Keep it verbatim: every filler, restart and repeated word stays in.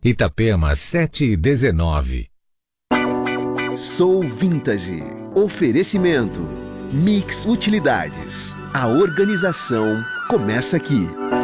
Itapema sete e dezenove. Sou Vintage. Oferecimento Mix Utilidades. A organização começa aqui.